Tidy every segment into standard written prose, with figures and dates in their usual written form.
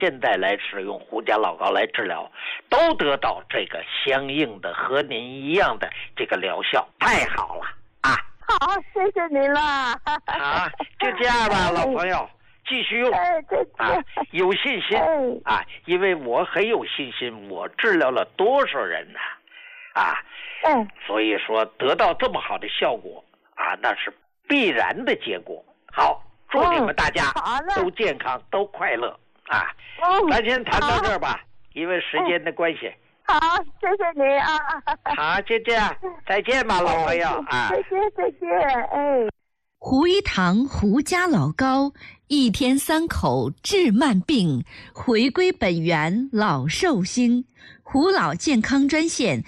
现在来使用胡家老膏来治疗，都得到这个相应的和您一样的这个疗效，太好了啊！ 好，谢谢您了。 好，就这样吧，老朋友，继续用啊，有信心啊，因为我很有信心，我治疗了多少人呢？啊，所以说得到这么好的效果啊，那是必然的结果。好，祝你们大家都健康，都快乐啊！咱先谈到这儿吧，因为时间的关系。 好，谢谢您啊！ 好，就这样，再见吧，老朋友啊！ 再见， 胡一堂胡家老膏，一天3口治慢病，回归本源老寿星。胡老健康专线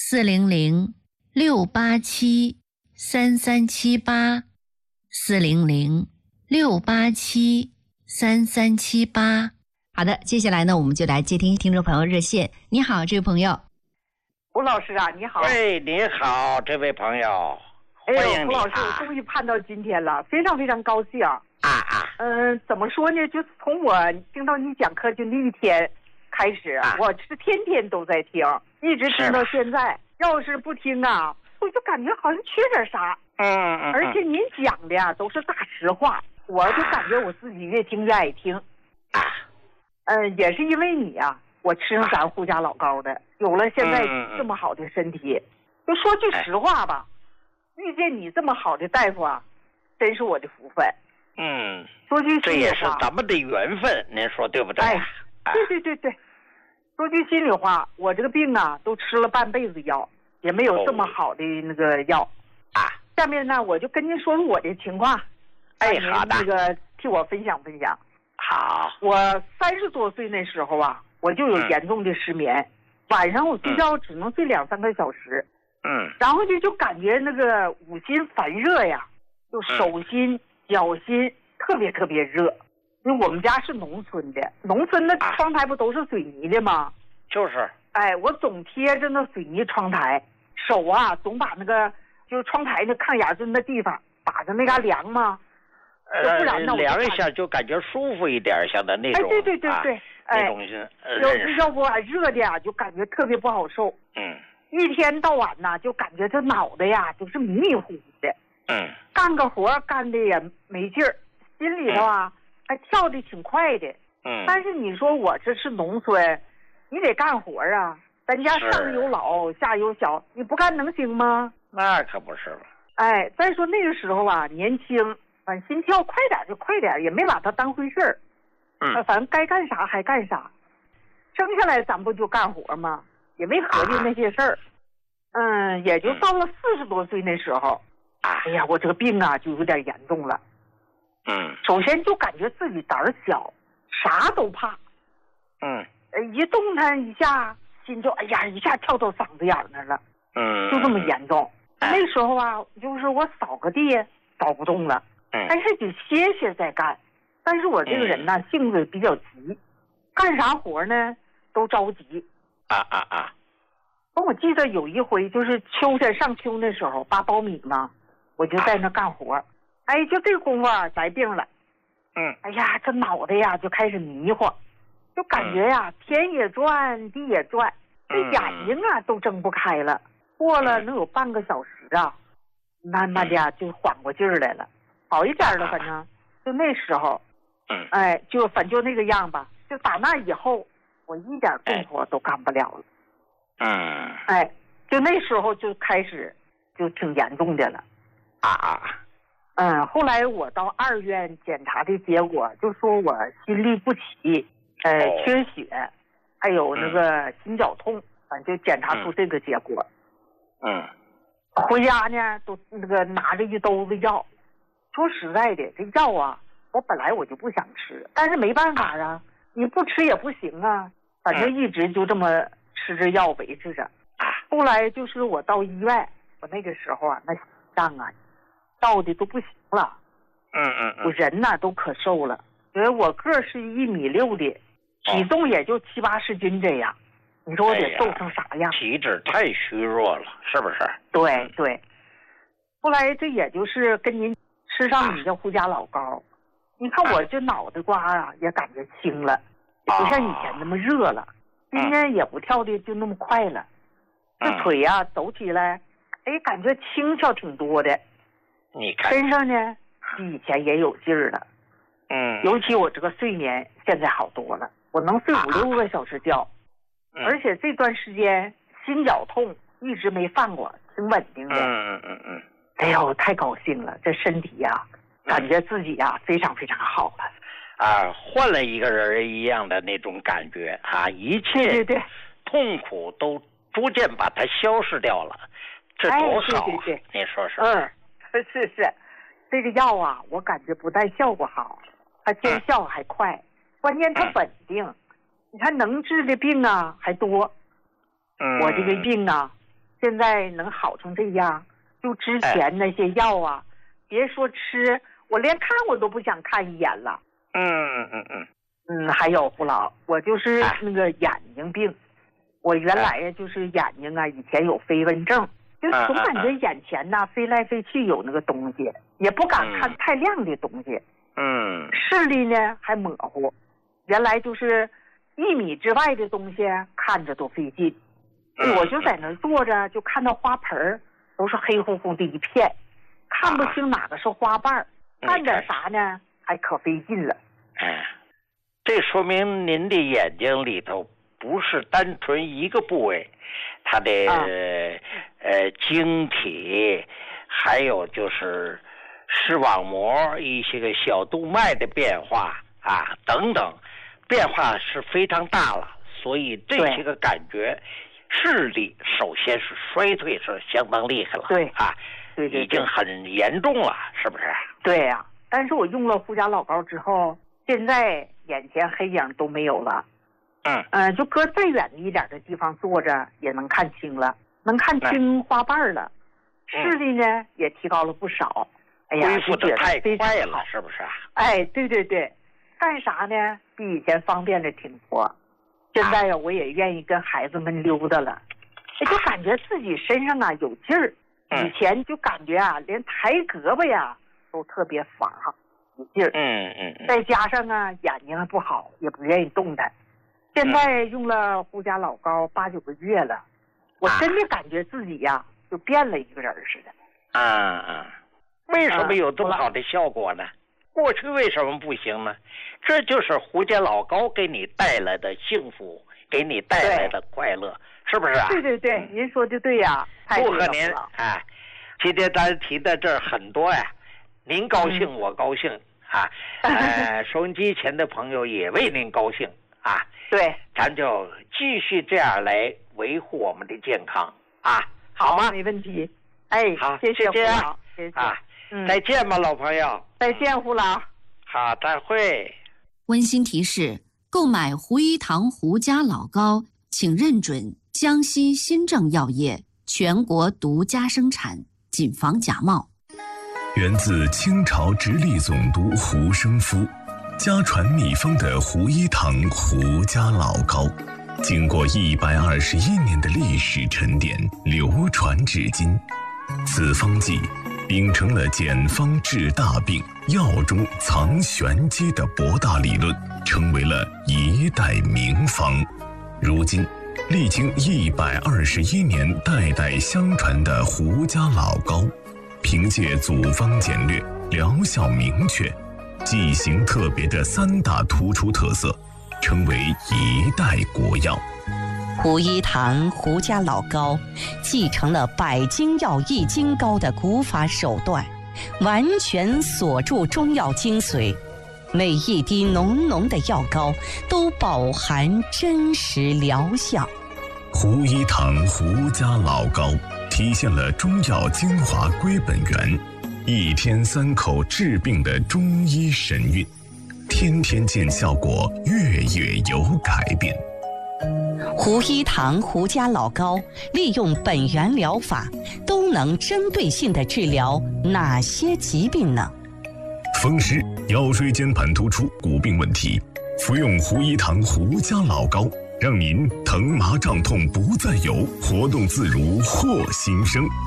400-687-3378，400-687-3378。好的，接下来呢，我们就来接听众朋友热线。你好，这位朋友。 胡老师啊，你好。 喂，你好，这位朋友。欢迎你胡老师，我终于盼到今天了，非常非常高兴。怎么说呢？就是从我听到你讲课就那一天开始，我是天天都在听，一直听到现在。要是不听啊，我就感觉好像缺点啥。而且您讲的呀都是大实话，我就感觉我自己越听越爱听。也是因为你啊，我吃上咱胡家老膏的，有了现在这么好的身体。就说句实话吧，遇见你这么好的大夫啊，真是我的福分。说句心里话， 这也是咱们的缘分，您说对不对？ 对。说句心里话，我这个病啊，都吃了半辈子药，也没有这么好的那个药。下面呢，我就跟您说说我的情况。 好的。 那个替我分享分享。 好。 我30多岁那时候啊，我就有严重的失眠，晚上我睡觉只能睡2-3个小时。然后就感觉那个五心烦热呀，就手心、脚心特别特别热。因为我们家是农村的，农村的窗台不都是水泥的吗？ 就是。 我总贴着那水泥窗台，手啊总把那个就是窗台的炕沿子那地方打着那嘎凉嘛。不然呢， 凉一下就感觉舒服一点，像的那种。 对。 那种要不热的呀，就感觉特别不好受。一天到晚呐，就感觉这脑袋呀就是迷迷糊糊的。干个活干的也没劲儿，心里头啊还跳的挺快的。但是你说我这是农村，你得干活啊，咱家上有老下有小，你不干能行吗？ 那可不是了。 再说那个时候啊，年轻，反正心跳快点就快点，也没把它当回事儿。反正该干啥还干啥，生下来咱不就干活吗？也没合计那些事儿。也就到了40多岁那时候，哎呀，我这个病啊就有点严重了。首先就感觉自己胆儿小，啥都怕。一动弹一下，心就哎呀一下跳到嗓子眼那了。就这么严重。那时候啊，就是我扫个地扫不动了，但是得歇歇再干。但是我这个人呢，性子比较急，干啥活呢都着急。我记得有一回就是秋天上秋那时候扒苞米嘛，我就在那干活。就这功夫来病了。哎呀，这脑袋呀就开始迷糊，就感觉呀天也转地也转，这眼睛啊都睁不开了。过了能有半个小时啊，慢慢的呀就缓过劲儿来了，好一点了。反正就那时候，就反正就那个样吧。就打那以后，我一点动活都干不了了。就那时候就开始就挺严重的了。后来我到2院检查的结果就说我心律不齐，缺血，还有那个心绞痛，反正就检查出这个结果。回家呢都那个拿着一兜子药。说实在的，这药啊，我本来我就不想吃，但是没办法啊，你不吃也不行啊，反正一直就这么吃着药维持着。后来就是我到医院，我那个时候啊，那心脏啊到的都不行了。我人呐都可瘦了，因为我个是1.6米的，体重也就70-80斤这样。你说我得瘦成啥样？ 体质太虚弱了，是不是？ 对。后来这也就是跟您吃上你的胡家老膏，你看我这脑袋瓜啊也感觉轻了， 不像以前那么热了，心呢也不跳的就那么快了，这腿呀走起来，哎，感觉轻巧挺多的。 你看身上呢比以前也有劲儿了。尤其我这个睡眠现在好多了，我能睡5、6个小时觉，而且这段时间心绞痛一直没犯过，挺稳定的。哎呦，太高兴了，这身体呀，感觉自己呀非常非常好了。 换了一个人一样的那种感觉啊，一切痛苦都逐渐把它消失掉了，这多好！ 对， 你说说？ 是，这个药啊，我感觉不但效果好，它见效还快，关键它稳定。你看能治的病啊还多。我这个病啊，现在能好成这样，就之前那些药啊，别说吃，我连看我都不想看一眼了。还有胡老，我就是那个眼睛病，我原来呀就是眼睛啊，以前有飞蚊症，就总感觉眼前呐飞来飞去有那个东西，也不敢看太亮的东西。视力呢还模糊，原来就是1米之外的东西看着都费劲。我就在那坐着，就看到花盆都是黑乎乎的一片，看不清哪个是花瓣，看点啥呢还可费劲了。 这说明您的眼睛里头不是单纯一个部位，它的晶体，还有就是视网膜一些个小动脉的变化啊等等，变化是非常大了，所以这些个感觉视力首先是衰退是相当厉害了。对，已经很严重了，是不是？ 对呀，但是我用了护甲老膏之后，现在眼前黑影都没有了。就搁再远一点的地方坐着也能看清了，能看清花瓣了，视力呢也提高了不少。哎呀， 恢复的太快了，是不是？ 对，干啥呢比以前方便的挺多。现在呀，我也愿意跟孩子们溜达了，就感觉自己身上啊有劲儿。以前就感觉啊，连抬胳膊呀都特别乏，有劲儿。再加上啊，眼睛还不好，也不愿意动弹。现在用了护甲老膏8、9个月了，我真的感觉自己呀就变了一个人似的。 为什么有这么好的效果呢？过去为什么不行呢？这就是护甲老膏给你带来的幸福，给你带来的快乐，是不是啊？ 对，您说的对呀。 祝贺您啊！今天咱提的这很多呀，您高兴我高兴啊，收音机前的朋友也为您高兴啊。 对， 咱就继续这样来维护我们的健康啊，好吗？ 没问题。 好， 谢谢胡老， 谢谢啊。再见吧，老朋友。 再见，胡老。 好，再会。 温馨提示：购买胡一堂胡家老膏，请认准江西新政药业全国独家生产，谨防假冒。 源自清朝直隶总督胡生夫，家传秘方的胡一堂胡家老膏，经过121年的历史沉淀，流传至今。此方剂秉承了简方治大病、药中藏玄机的博大理论，成为了一代名方。如今历经121年代代相传的胡家老膏，凭借组方简略、疗效明确、剂型特别的3大突出特色，成为一代国药。 胡一堂胡家老膏继承了百金药易筋膏的古法手段，完全锁住中药精髓，每一滴浓浓的药膏都饱含真实疗效。 胡一堂胡家老膏体现了中药精华归本源，1天3口治病的中医神韵，天天见效果，月月有改变。 胡一堂胡家老膏利用本源疗法，都能针对性地治疗哪些疾病呢？ 风湿、腰椎间盘突出、骨病问题，服用胡一堂胡家老膏，让您疼麻胀痛不再有，活动自如获新生。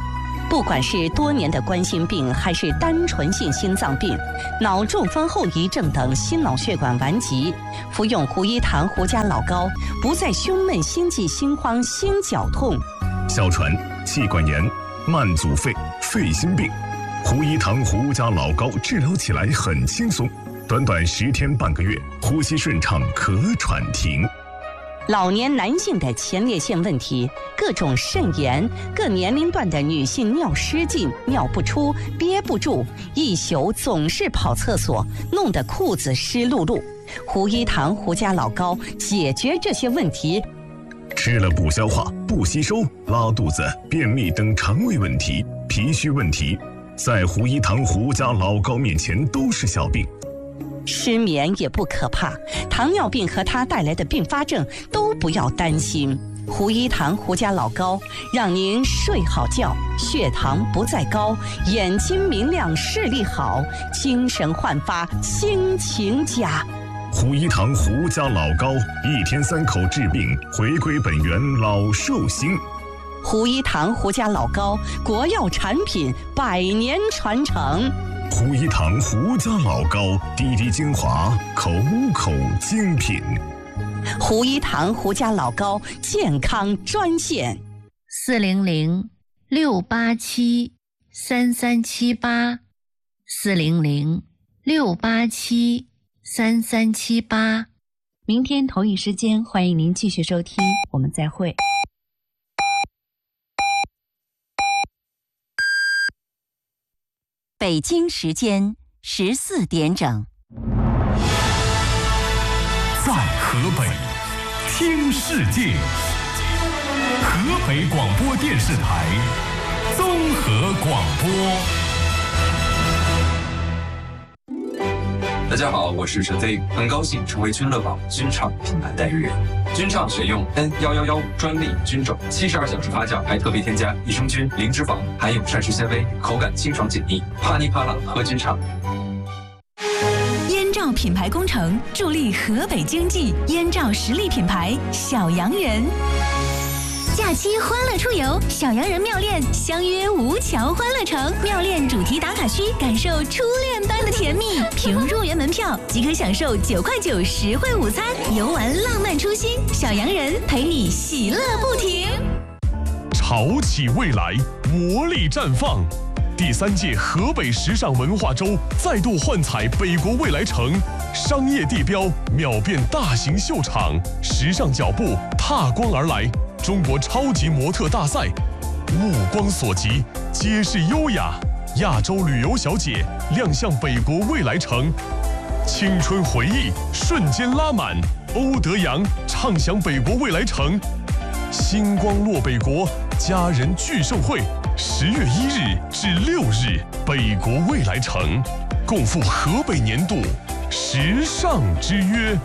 不管是多年的冠心病，还是单纯性心脏病、脑中风后遗症等心脑血管顽疾，服用胡一堂胡家老膏，不再胸闷、心悸、心慌、心绞痛。 哮喘、气管炎、慢阻肺、肺心病，胡一堂胡家老膏治疗起来很轻松，短短10天半个月，呼吸顺畅，咳喘停。 老年男性的前列腺问题，各种肾炎，各年龄段的女性尿失禁、尿不出、憋不住，一宿总是跑厕所，弄得裤子湿漉漉。胡一堂胡家老膏解决这些问题。 吃了不消化、不吸收、拉肚子、便秘等肠胃问题、脾虚问题，在胡一堂胡家老膏面前都是小病。 失眠也不可怕，糖尿病和它带来的并发症都不要担心。胡一堂胡家老膏让您睡好觉，血糖不再高，眼睛明亮，视力好，精神焕发，心情佳。 胡一堂胡家老膏，1天3口治病，回归本源，老寿星。 胡一堂胡家老膏，国药产品，100年传承。 胡一堂胡家老膏，滴滴精华，口口精品。 胡一堂胡家老膏健康专线 400-687-3378，400-687-3378。明天同一时间，欢迎您继续收听，我们再会。 北京时间14点整。 在河北听世界，河北广播电视台综合广播。 大家好，我是陈飞宇，很高兴成为君乐宝君畅品牌代言人。君畅选用 N1115专利菌种，72小时发酵，还特别添加益生菌、零脂肪，含有膳食纤维，口感清爽解腻，啪哩啪啦喝君畅。 燕赵品牌工程助力河北经济，燕赵实力品牌小洋人。假期欢乐出游，小洋人妙恋相约吴桥欢乐城，妙恋主题打卡区，感受初恋般的甜蜜。凭入园门票即可享受9块9实惠午餐，游玩浪漫初心，小洋人陪你喜乐不停。 潮起未来，魔力绽放。第3届河北时尚文化周再度幻彩北国未来城，商业地标秒变大型秀场，时尚脚步踏光而来。中国超级模特大赛，目光所及皆是优雅。亚洲旅游小姐亮相北国未来城，青春回忆瞬间拉满。欧德阳畅享北国未来城，星光落北国家人聚盛会，10月1日至6日，北国未来城共赴河北年度时尚之约。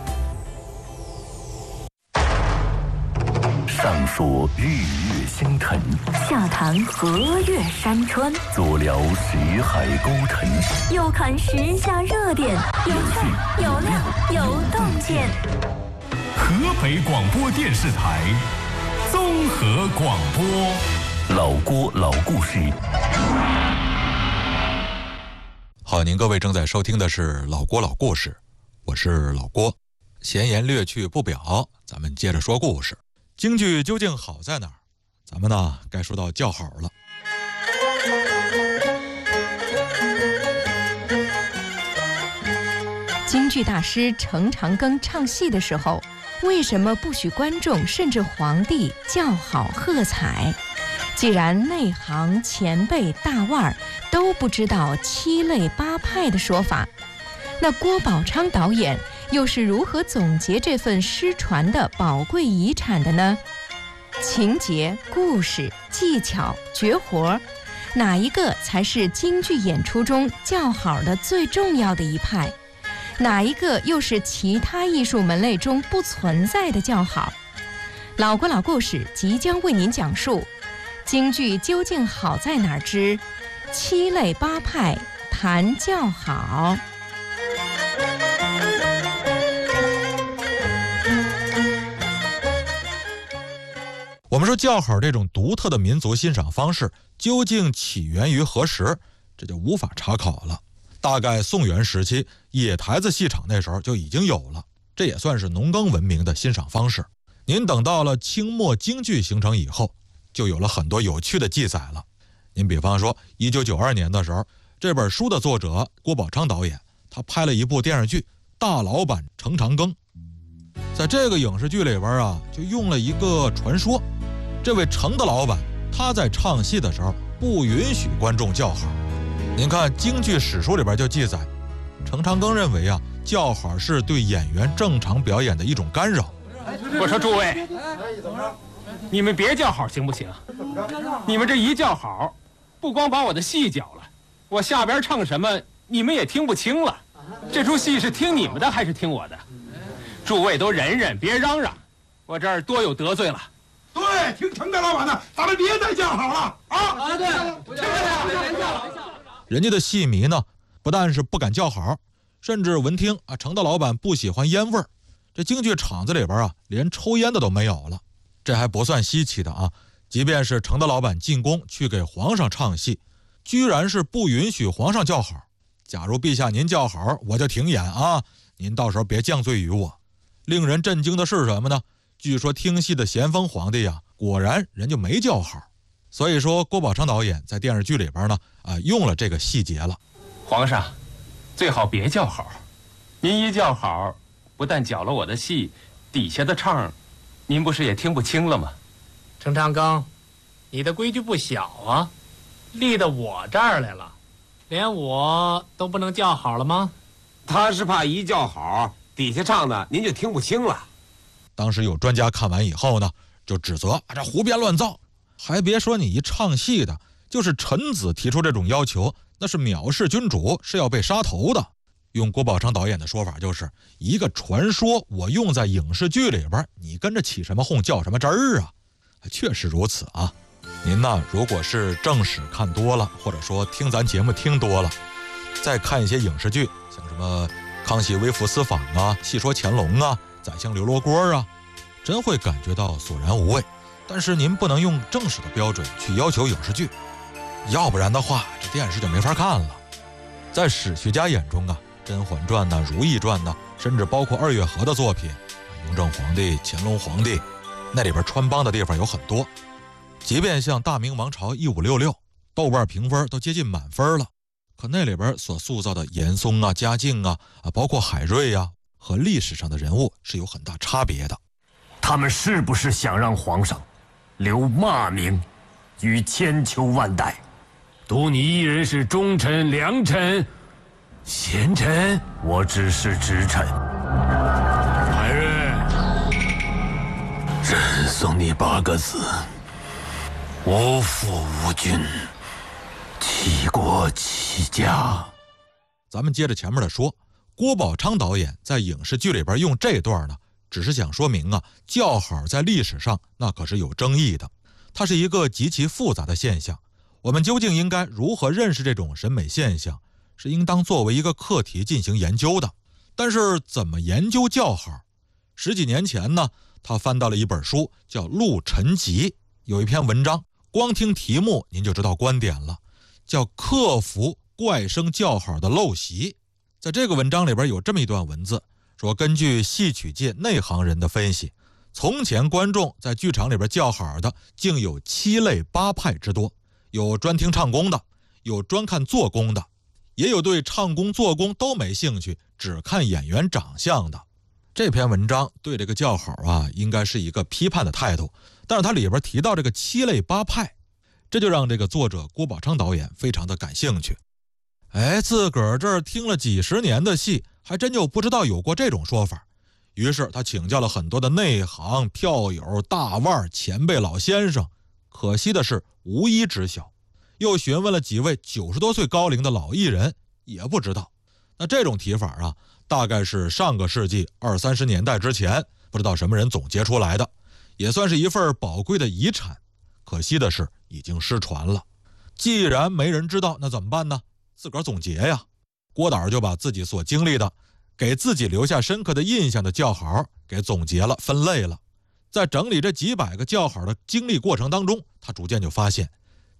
上说日月星辰， 下谈河岳山川， 左聊识海沟沉， 右看时下热点，有趣有料有洞见。 河北广播电视台综合广播， 老郭老故事。 好，您各位正在收听的是老郭老故事，我是老郭。闲言略去不表，咱们接着说故事。京剧究竟好在哪儿？咱们呢，该说到叫好了。 京剧大师程长庚唱戏的时候，为什么不许观众甚至皇帝叫好喝彩？既然内行前辈大腕儿都不知道7类8派的说法，那郭宝昌导演又是如何总结这份失传的宝贵遗产的呢？情节、故事、技巧、绝活，哪一个才是京剧演出中叫好的最重要的一派？哪一个又是其他艺术门类中不存在的叫好？老郭老故事即将为您讲述京剧究竟好在哪儿之7类8派谈叫好。 我我们说叫好这种独特的民族欣赏方式究竟起源于何时，这就无法查考了。大概宋元时期，野台子戏场那时候就已经有了，这也算是农耕文明的欣赏方式。您等到了清末京剧形成以后，就有了很多有趣的记载了。您比方说1992年的时候，这本书的作者郭宝昌导演，他拍了一部电视剧《大老板程长庚》。在这个影视剧里边啊，就用了一个传说，这位程大老板他在唱戏的时候不允许观众叫好。您看京剧史书里边就记载，程长庚认为啊，叫好是对演员正常表演的一种干扰。 我说诸位，你们别叫好行不行？你们这一叫好，不光把我的戏搅了，我下边唱什么你们也听不清了。这出戏是听你们的还是听我的？诸位都忍忍，别嚷嚷，我这儿多有得罪了。 对，听程大老板的，咱们别再叫好了啊！ 对，别叫了。 人家的戏迷呢，不但是不敢叫好，甚至闻听啊程大老板不喜欢烟味儿，这京剧场子里边啊，连抽烟的都没有了。这还不算稀奇的啊，即便是程大老板进宫去给皇上唱戏，居然是不允许皇上叫好。假如陛下您叫好，我就停演啊，您到时候别降罪于我。令人震惊的是什么呢？据说听戏的咸丰皇帝呀，果然人就没叫好。所以说郭宝昌导演在电视剧里边呢，用了这个细节了。 皇上，最好别叫好，您一叫好，不但搅了我的戏，底下的唱，您不是也听不清了吗？ 程长庚，你的规矩不小啊，立到我这儿来了，连我都不能叫好了吗？ 他是怕一叫好，底下唱的您就听不清了。 当时有专家看完以后呢，就指责这胡编乱造。还别说你一唱戏的，就是臣子提出这种要求，那是藐视君主，是要被杀头的。用郭宝昌导演的说法，就是一个传说我用在影视剧里边，你跟着起什么哄叫什么真儿啊？确实如此啊。您呢，如果是正史看多了，或者说听咱节目听多了，再看一些影视剧，像什么康熙微服私访啊，戏说乾隆啊，宰相刘罗锅啊，真会感觉到索然无味。但是您不能用正史的标准去要求影视剧，要不然的话这电视就没法看了。在史学家眼中啊，《甄嬛传》呐、《如懿传》呐，甚至包括二月河的作品，雍正皇帝、乾隆皇帝，那里边穿帮的地方有很多。即便像大明王朝1566，豆瓣评分都接近满分了，可那里边所塑造的严嵩啊、嘉靖啊，包括海瑞啊，和历史上的人物是有很大差别的。 他们是不是想让皇上留骂名于千秋万代？独你一人是忠臣、良臣、贤臣，我只是直臣。海瑞，朕送你8个字：无父无君，齐国齐家。 咱们接着前面的说，郭宝昌导演在影视剧里边用这段呢，只是想说明啊，叫好在历史上那可是有争议的，它是一个极其复杂的现象。我们究竟应该如何认识这种审美现象，是应当作为一个课题进行研究的。但是怎么研究叫好？10几年前呢，他翻到了一本书叫《陆沉集》，有一篇文章，光听题目您就知道观点了，叫克服怪声叫好的陋习。在这个文章里边有这么一段文字，说根据戏曲界内行人的分析，从前观众在剧场里边叫好的竟有7类8派之多，有专听唱功的，有专看做工的，也有对唱功做工都没兴趣，只看演员长相的。这篇文章对这个叫好啊，应该是一个批判的态度，但是它里边提到这个7类8派，这就让这个作者郭宝昌导演非常的感兴趣。自个儿这儿听了几十年的戏，还真就不知道有过这种说法。于是他请教了很多的内行、票友、大腕、前辈老先生，可惜的是无一知晓。又询问了几位90多岁高龄的老艺人，也不知道。那这种提法啊，大概是上个世纪20、30年代之前，不知道什么人总结出来的，也算是一份宝贵的遗产。可惜的是已经失传了。既然没人知道，那怎么办呢？自个儿总结呀。郭导就把自己所经历的，给自己留下深刻的印象的叫好给总结了、分类了。 在整理这几百个叫好的经历过程当中，他逐渐就发现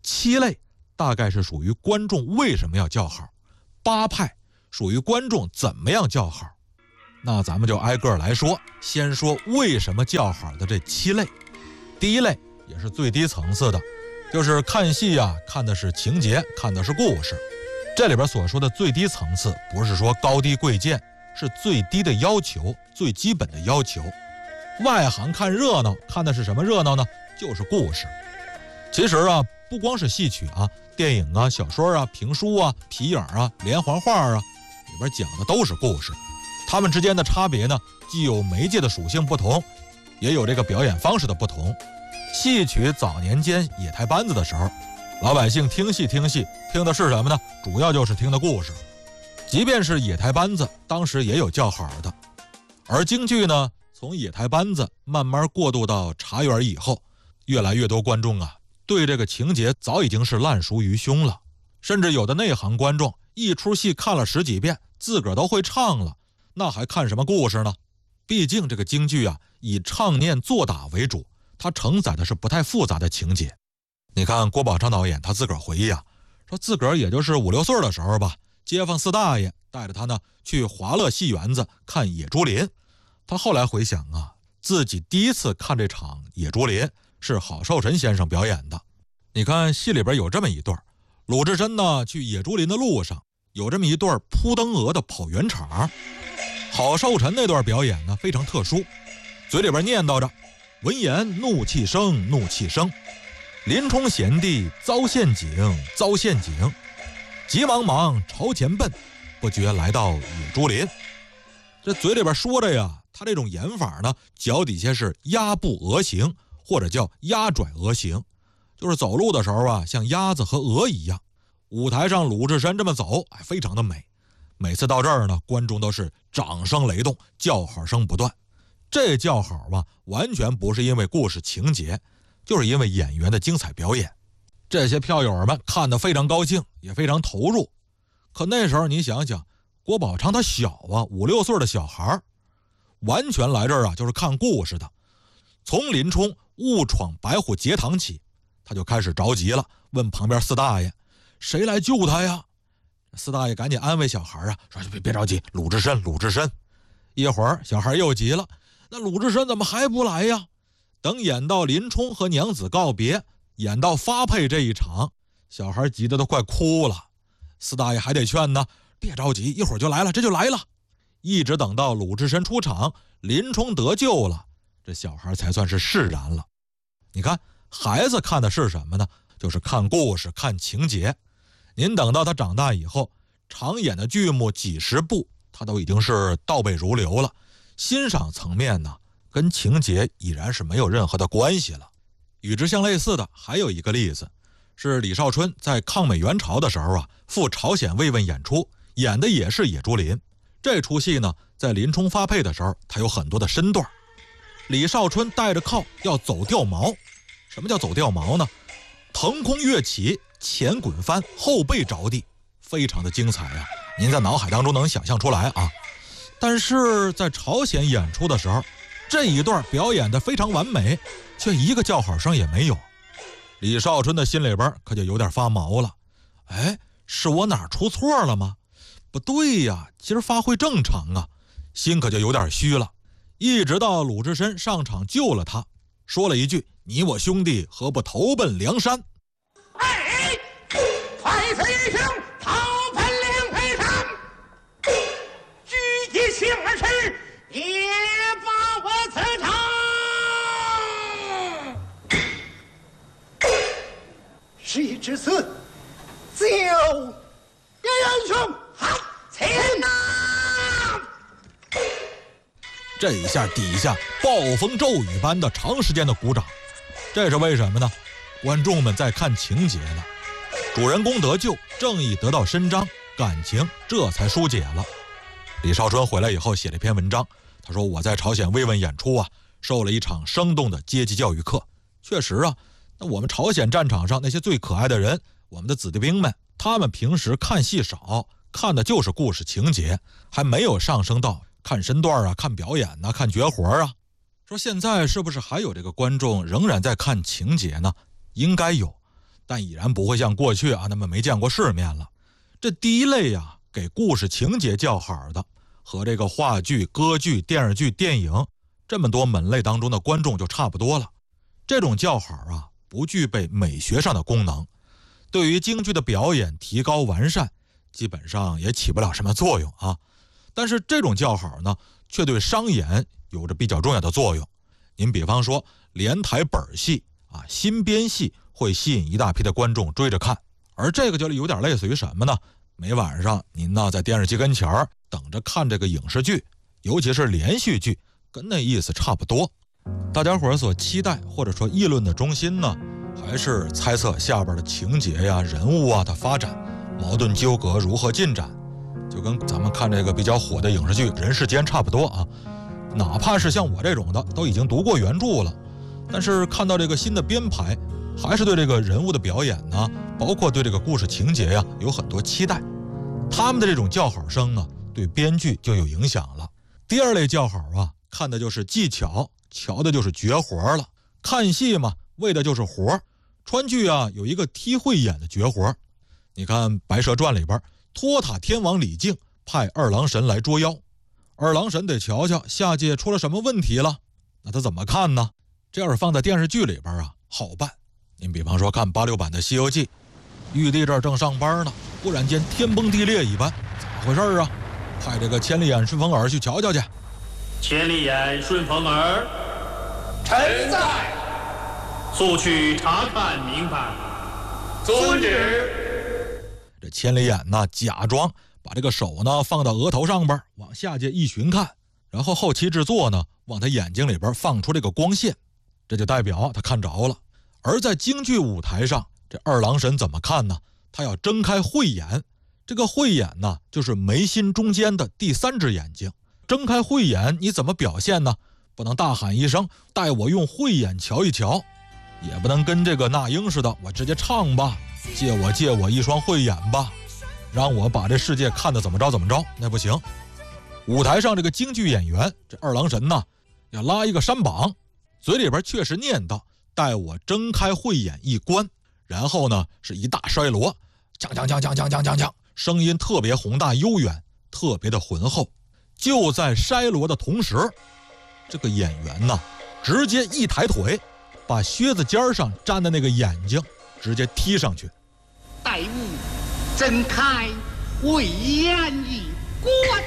7类大概是属于观众为什么要叫好，8派属于观众怎么样叫好。那咱们就挨个来说，先说为什么叫好的这7类。第一类也是最低层次的，就是看戏啊，看的是情节，看的是故事。这里边所说的最低层次，不是说高低贵贱，是最低的要求，最基本的要求。外行看热闹，看的是什么热闹呢？就是故事。其实啊，不光是戏曲啊，电影啊、小说啊、评书啊、皮影啊、连环画啊，里边讲的都是故事。它们之间的差别呢，既有媒介的属性不同，也有这个表演方式的不同。戏曲早年间野台班子的时候，老百姓听戏听的是什么呢？主要就是听的故事。即便是野台班子，当时也有叫好的。而京剧呢，从野台班子慢慢过渡到茶园以后，越来越多观众啊，对这个情节早已经是烂熟于胸了。甚至有的内行观众，一出戏看了10几遍，自个儿都会唱了，那还看什么故事呢？毕竟这个京剧啊，以唱念做打为主，它承载的是不太复杂的情节。你看郭宝昌导演他自个儿回忆啊，说自个儿也就是5、6岁的时候吧，街坊四大爷带着他呢去华乐戏园子看野猪林。他后来回想啊，自己第一次看这场野猪林是郝寿臣先生表演的。你看戏里边有这么一段，鲁智深呢去野猪林的路上，有这么一段扑灯蛾的跑圆场。郝寿臣那段表演呢非常特殊，嘴里边念叨着闻言怒气生，怒气生，林冲贤弟遭陷阱，遭陷阱，急忙忙朝前奔，不觉来到野猪林。这嘴里边说着呀，他这种演法呢，脚底下是鸭步鹅行，或者叫鸭拽鹅行，就是走路的时候啊，像鸭子和鹅一样。舞台上鲁智深这么走，非常的美。每次到这儿呢，观众都是掌声雷动，叫好声不断。这叫好吧，完全不是因为故事情节，就是因为演员的精彩表演。这些票友们看得非常高兴，也非常投入。可那时候你想想，郭宝昌他小啊，5、6岁的小孩，完全来这儿啊就是看故事的。从林冲误闯白虎节堂起，他就开始着急了，问旁边4大爷谁来救他呀？4大爷赶紧安慰小孩啊，说别着急，鲁智深，鲁智深。一会儿小孩又急了，那鲁智深怎么还不来呀？等演到林冲和娘子告别，演到发配这一场，小孩急得都快哭了。4大爷还得劝呢，别着急，一会儿就来了，这就来了。一直等到鲁智深出场，林冲得救了，这小孩才算是释然了。你看孩子看的是什么呢？就是看故事，看情节。您等到他长大以后，常演的剧目几十部，他都已经是倒背如流了。欣赏层面呢，跟情节已然是没有任何的关系了。与之相类似的还有一个例子，是李少春在抗美援朝的时候啊，赴朝鲜慰问演出，演的也是野猪林。这出戏呢，在林冲发配的时候，他有很多的身段。李少春带着靠要走吊毛。什么叫走吊毛呢？腾空跃起，前滚翻，后背着地，非常的精彩啊！您在脑海当中能想象出来啊。但是在朝鲜演出的时候，这一段表演的非常完美，却一个叫好声也没有。李少春的心里边可就有点发毛了。哎，是我哪儿出错了吗？不对呀，其实发挥正常啊，心可就有点虚了。一直到鲁智深上场救了他，说了一句：“你我兄弟何不投奔梁山？” 哎，快飞一声，投奔梁黑山，举节情而驰，也把我此场。谁至此，就英雄好前呐！ 这一下底下暴风骤雨般的长时间的鼓掌，这是为什么呢？观众们在看情节呢，主人公得救，正义得到伸张，感情这才疏解了。李少春回来以后写了一篇文章，他说我在朝鲜慰问演出啊，受了一场生动的阶级教育课。确实啊，那我们朝鲜战场上那些最可爱的人，我们的子弟兵们，他们平时看戏少，看的就是故事情节，还没有上升到看身段啊，看表演啊，看绝活啊。 说现在是不是还有这个观众仍然在看情节呢？应该有，但已然不会像过去那么没见过世面了。这第一类给故事情节叫好的，和这个话剧、歌剧、电视剧、电影这么多门类当中的观众就差不多了。这种叫好不具备美学上的功能，对于京剧的表演提高完善基本上也起不了什么作用但是这种叫好呢，却对商演有着比较重要的作用。您比方说连台本戏新编戏会吸引一大批的观众追着看，而这个就有点类似于什么呢？每晚上您在电视机跟前等着看这个影视剧，尤其是连续剧，跟那意思差不多。大家伙所期待或者说议论的中心呢，还是猜测下边的情节人物的发展，矛盾纠葛如何进展，就跟咱们看这个比较火的影视剧《人世间》差不多哪怕是像我这种的都已经读过原著了，但是看到这个新的编排，还是对这个人物的表演呢，包括对这个故事情节有很多期待。他们的这种叫好声呢，对编剧就有影响了。第二类叫好看的就是技巧，瞧的就是绝活了。看戏嘛，为的就是活。川剧有一个踢慧眼的绝活。你看《白蛇传》里边，托塔天王李靖派二郎神来捉妖，二郎神得瞧瞧下界出了什么问题了，那他怎么看呢？这要是放在电视剧里边好办。您比方说看86版的《西游记》，玉帝这儿正上班呢，忽然间天崩地裂一般，怎么回事派这个千里眼顺风耳去瞧瞧去。 千里眼顺风耳， 臣在， 速去查看明白。 遵旨。 这千里眼假装把这个手放到额头上边，往下界一寻看，然后后期制作往他眼睛里边放出这个光线，这就代表他看着了。而在京剧舞台上，这二郎神怎么看呢？他要睁开慧眼，这个慧眼就是眉心中间的第三只眼睛。睁开慧眼你怎么表现呢？不能大喊一声带我用慧眼瞧一瞧，也不能跟这个那英似的，我直接唱吧，借我一双慧眼吧，让我把这世界看得怎么着怎么着，那不行。舞台上这个京剧演员，这二郎神要拉一个山膀，嘴里边确实念叨待我睁开慧眼一观，然后是一大筛锣，锵锵锵锵锵锵锵锵，声音特别宏大悠远，特别的浑厚。就在筛锣的同时，这个演员直接一抬腿，把靴子尖上粘的那个眼睛直接踢上去。 待吾睁开慧眼一观，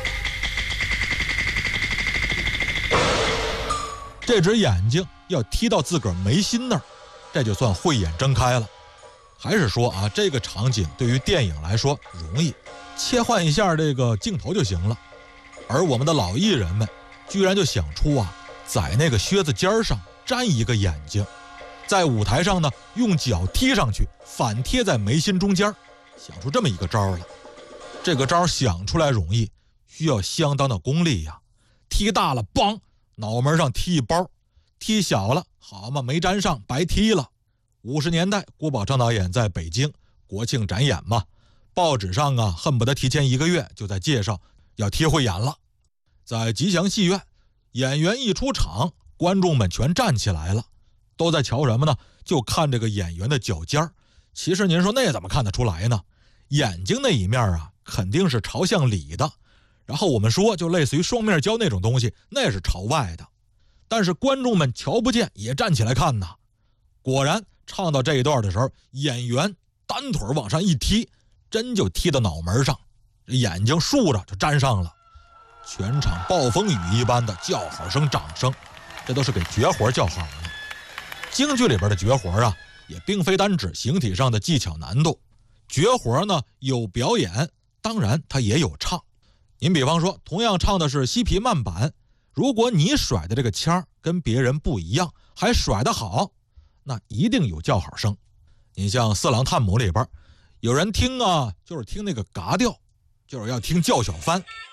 这只眼睛要踢到自个儿眉心那儿，这就算慧眼睁开了。还是说这个场景对于电影来说容易，切换一下这个镜头就行了。而我们的老艺人们居然就想出在那个靴子尖上粘一个眼睛，在舞台上用脚踢上去，反贴在眉心中间，想出这么一个招了。这个招想出来容易，需要相当的功力呀。踢大了梆，脑门上踢一包；踢小了，好嘛，没粘上，白踢了。50年代郭宝昌导演在北京国庆展演嘛，报纸上恨不得提前1个月就在介绍要踢慧眼了。在吉祥戏院，演员一出场，观众们全站起来了，都在瞧什么呢？就看这个演员的脚尖儿。其实您说那怎么看得出来呢？眼睛那一面肯定是朝向里的，然后我们说就类似于双面胶那种东西，那是朝外的。但是观众们瞧不见也站起来看呐。果然唱到这一段的时候，演员单腿往上一踢，真就踢到脑门上，眼睛竖着就粘上了。全场暴风雨一般的叫好声掌声，这都是给绝活叫好的。京剧里边的绝活也并非单指形体上的技巧难度，绝活有表演，当然它也有唱。您比方说同样唱的是西皮慢板，如果你甩的这个腔跟别人不一样，还甩得好，那一定有叫好声。你像四郎探母里边，有人听就是听那个嘎调，就是要听叫小番。